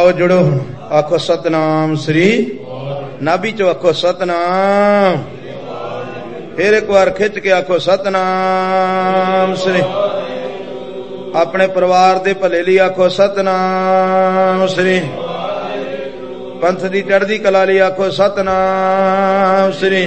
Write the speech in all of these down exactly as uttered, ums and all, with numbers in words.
आओ जुड़ो, आखो सतनाम श्री, नाभि चो आखो सतनाम, फिर एक बार खिंच के आखो सतनाम श्री, अपने परिवार दे भले लिए आखो सतनाम श्री, पंथ दी चढ़दी कला लिए आखो सतनाम श्री।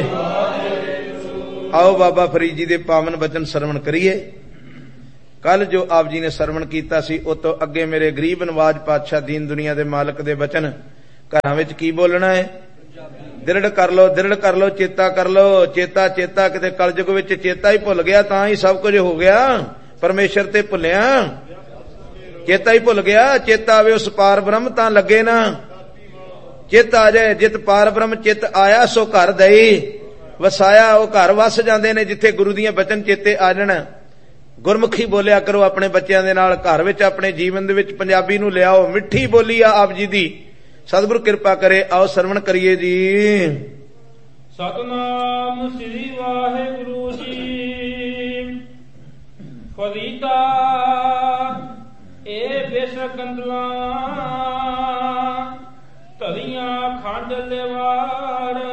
आओ बाबा फरीद जी दे पावन बचन सरवण करिए। कल जो आप जी ने सरवण कीता सी उस तो अगे मेरे गरीब नवाज पातशाह दीन दुनिया दे मालक दे बचन घरां विच की बोलना है? दृढ़ कर लो, दृढ़ कर लो, चेता कर लो, चेता चेता। किते कलयुग विच चेता ही भुल गया तां ही सब कुछ हो गया, परमेश्वर ते भुलिया, चेता ही भुल गया। चेता आवे उस पार ब्रह्म तां लगे ना, चित आ जाए जित पार ब्रह्म चित आया सो घर दई वसाया। वो घर वस जाते ने जिथे गुरु दियां बचन चेते आ जाण। गुरमुखी बोलिया करो अपने बच्चों के नाल, घर विच अपने जीवन दे विच पंजाबी नूं लियाओ। मिठी बोली आ आप जी दी, सतगुरु कृपा करे। आओ सरवण करिए जी। सतनाम श्री वाहिगुरु जी। फरीदा ए बेशकंदला धरियां खंड लेवाड़।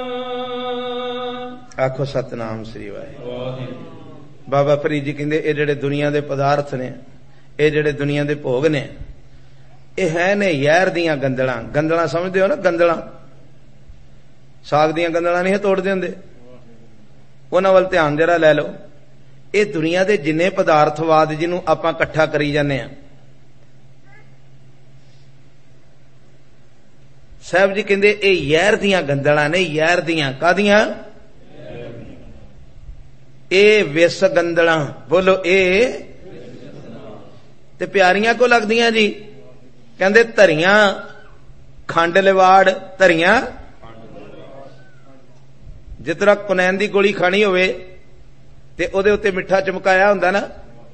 आखो सतनाम श्री वाहिगुरु। बाबा फरीद जी कहंदे ये जिहड़े दुनिया दे पदार्थ ने, ये जिहड़े दुनिया दे भोग ने, ये है ने यैर दियां गंदलां। गंदलां समझदे हो ना? गंदलां साग दियां गंदलां नहीं तोड़दे हुंदे, उन्हां वल ध्यान जरा लै लो। ये दुनिया दे जिन्ने पदार्थवाद जिन्हों आपां इकट्ठा करी जाने आ, साहब जी कहंदे ये यैर दियां गंदलां ने। यैर दियां कादियां? ए विस गंदलां। बोलो ए ते प्यारियां को लगदियां जी। कहंदे धरियां खंड लिवाड़। धरियां जिस तरह कुनैन दी गोली खानी होवे ते ओदे उत्ते मिठा चमकाया हुंदा ना,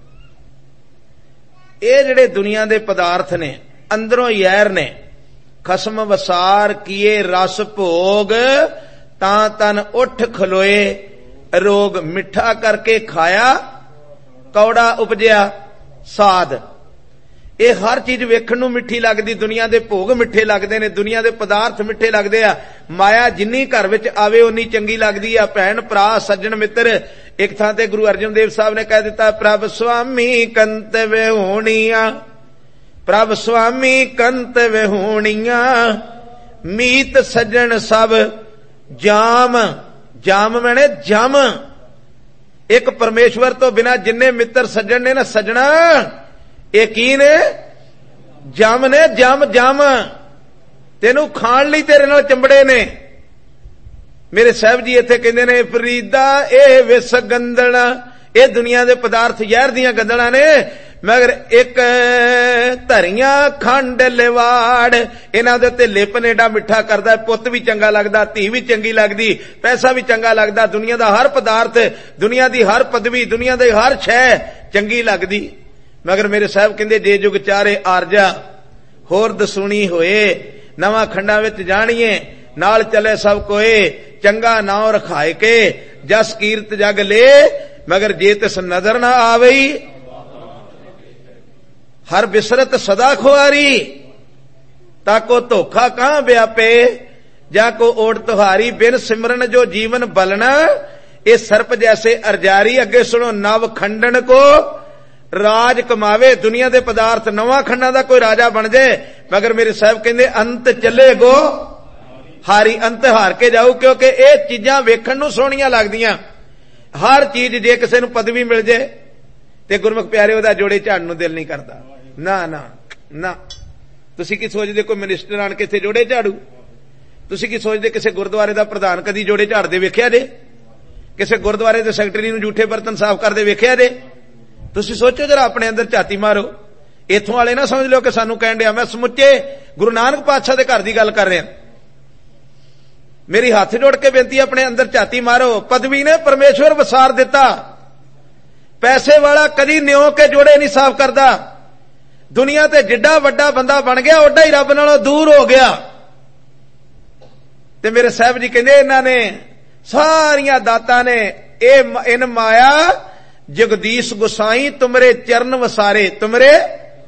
ये जिहड़े दुनिया दे पदार्थ ने अंदरों यैर ने। खसम वसार किए रस भोग, तां तन उठ खलोए रोग। मिठा करके खाया कौड़ा उपजिया साध। ये हर चीज वेखण नूं मिठी लगदी। दुनिया दे भोग मिठे लगदे ने, दुनिया दे पदार्थ मिठे लगदे आ। माया जिन्नी घर विच आवे उन्नी चंगी लगदी आ। भैण भरा सज्जण मित्र, एक थां ते गुरु अर्जन देव साहब ने कह दिता, प्रभ स्वामी कंत विहूणिया, प्रभ स्वामी कंत विहूणिया, मीत सज्जण सब जाम। जाम मैंने जम। एक परमेश्वर तो बिना जिन्ने मित्र सज्जन ने ना सजना, ये की ने? जम ने। जम जम तेनू खाण लई तेरे नाल चंबड़े ने। मेरे साहब जी इत्थे कहंदे ने, फरीदा ए विस गंदला। ये दुनिया दे पदार्थ यहर दियां गंदलां ने, मगर एक धरियां खंड लिवाड़। इन्हां दे उत्ते लेपन एडा मिठा करदा है। पुत्त भी चंगा लगदा, धी भी चंगी लगदी, पैसा भी चंगा लगदा, दुनिया दा हर पदार्थ, दुनिया दी हर पदवी, दुनिया दी हर शै चंगी लगदी। मगर मेरे साहब कहंदे जे जुग चारे आरजा होर दसूनी होए, नवां खंडां विच जाणीए नाल चले सब कोए। चंगा नाम रखाए के जस कीरत जग ले, मगर जे तिस नजर ना आवई हर बिसरत सदा खुआरी। ताको धोखा कहां व्यापे, जाको ओढ़ तुहारी। बिन सिमरन जो जीवन बलना, ये सर्प जैसे अर्जारी। अगे सुनो, नव खंडन को राज कमावे। दुनिया दे पदार्थ नवा खंडा दा कोई राजा बन जाए, मगर मेरे साहब कहंदे अंत चले गो हारी। अंत हार के जाऊ, क्योंकि ये चीजां वेखण नूं सोहणियां लगदियां। हर चीज जे किसी नूं पदवी मिल जाए ते गुरमुख प्यारे ओहदा जोड़े झाड़न नूं दिल नहीं करदा। ना ना ना। तुसीं की सोचदे कोई मिनिस्टर आण के इत्थे जोड़े झाड़ू? तुसीं की सोचदे किसी गुरुद्वारे दा प्रधान कदी जोड़े झाड़दे वेखिया जे? किसी गुरुद्वारे दे सैकटरी नूं जूठे बर्तन साफ करदे वेखिया जे? तुसीं सोचो जरा, अपने अंदर झाती मारो। इत्थों वाले ना समझ लो कि सानूं कहण दिया। मैं समुचे गुरु नानक पातशाह दे घर दी गल कर रहा। मेरी हाथ जोड़ के बेनती, अपने अंदर झाती मारो। पदवी ने परमेश्वर वसार दिता। पैसे वाला कदी न्यों के जोड़े नहीं साफ करदा। दुनिया ते जिड्डा वड्डा बंदा बन गया, ओडा ही रब नालों दूर हो गया। ते मेरे साहब जी कहंदे इन्हां ने सारियां दातां ने ए इन माया जगदीश गुसाई तुमरे चरण वसारे। तुमरे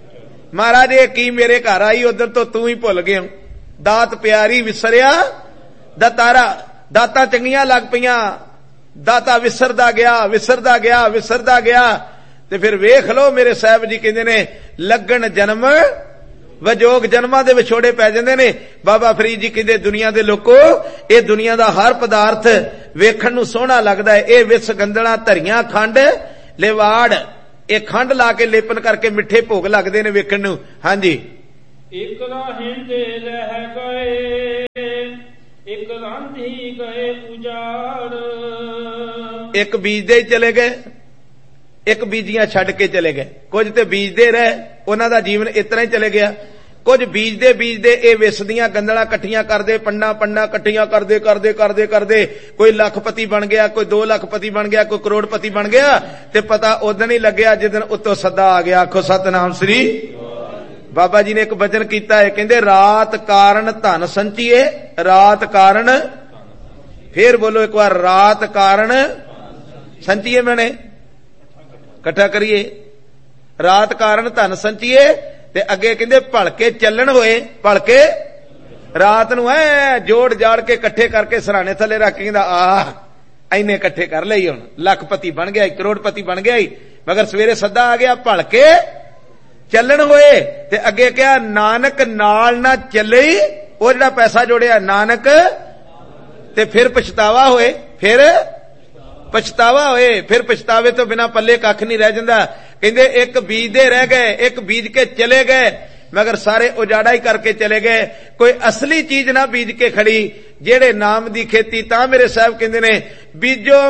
महाराज ये की मेरे घर आई, उधर तो तू ही भुल गया। दात प्यारी विसरिया दातारा, दातां चंगियां लग पईयां, दाता विसरदा गया विसरदा गया विसरदा गया। ते फिर वेख लो मेरे साहब जी कहंदे ने लगन जन्म वजोग जन्मां दे विछोड़े पै जांदे ने। बाबा फरीद जी कहंदे दुनिया दे लोको ये दुनिया दा हर पदार्थ वेखण नूं सोहना लगदा है। ये विस गंदला धरियां खंड लेवाड़, ये खंड ला के लेपन करके मिठे भोग लगदे ने वेखण नूं। हां जी एक राहिंदे रह गए एक रांधी गए उजाड़, एक बीजदे चले गए एक बीजियां छड़ के चले गए। कुछ ते बीजदे रहे, उन्हां दा जीवन इतना ही चले गया। कुछ बीजदे बीजदे ये विसदियां गंदलां कट्ठियां करदे, पंडा पंडा कट्ठियां करदे करदे करदे करदे कोई लखपति बन गया, कोई दो लखपति बन गया, कोई करोड़पति बन गया। ते पता उदन ही लग्या जिदन उत्तों सदा आ गया। आखो सतनाम श्री। बाबा जी ने एक वचन कीता है, कहंदे रात कारण धन संचिए, रात कारण, फिर बोलो एक बार, रात कारण संचिए, मैंने इकट्ठा करिए, रात कारण धन संचिए। ते अगे कहंदे भलके चलन होए, भलके रात नूं ऐ जोड़ जाड़ के इकट्ठे करके सराने थले रख के कहंदा आ इन्ने इकट्ठे कर लई, हुण लखपति बन गया, करोड़पति बन गया ही, मगर सवेरे सदा आ गया भलके चलन होए। ते अगे क्या नानक नाल ना चले, वो जिहड़ा पैसा जोड़िया नानक, ते फिर पछतावा होए, फिर पछतावा होए, फिर पछतावे तो बिना पल्ले कख नहीं रह जांदा। कहंदे एक बीजदे रह गए, एक बीज के चले गए, मगर सारे उजाड़ा ही करके चले गए। कोई असली चीज ना बीज के खड़ी, जेड़े नाम दी खेती। तां मेरे साहब कहंदे ने बीजो